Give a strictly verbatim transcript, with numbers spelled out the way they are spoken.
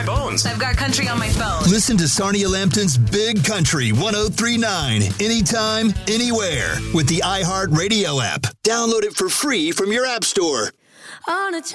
Bones. I've got country on my phone. Listen to Sarnia Lambton's Big Country one oh three point nine anytime, anywhere with the iHeartRadio app. Download it for free from your app store. On a